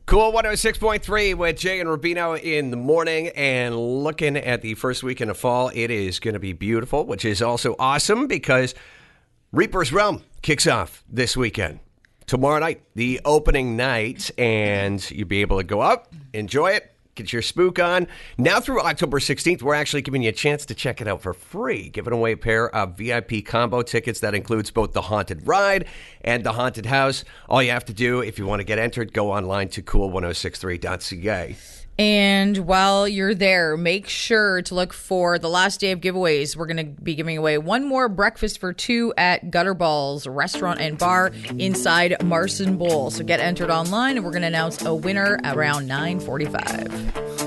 Cool 106.3 with Jay and Rubino in the morning, and looking at the first weekend of fall, it is going to be beautiful, which is also awesome because Reaper's Realm kicks off this weekend. Tomorrow night, the opening night, and you'll be able to go up, enjoy it, get your spook on. Now through October 16th, we're actually giving you a chance to check it out for free, giving away a pair of VIP combo tickets that includes both the Haunted Ride and the Haunted House. All you have to do, if you want to get entered, go online to cool1063.ca. And while you're there, make sure to look for the last day of giveaways. We're going to be giving away one more breakfast for two at Gutterballs Restaurant and Bar inside Marston Bowl. So get entered online, and we're going to announce a winner around 9:45.